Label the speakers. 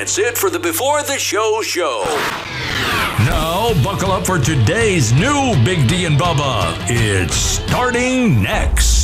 Speaker 1: That's it for the Before the Show show.
Speaker 2: Now, buckle up for today's new Big D and Bubba. It's starting next.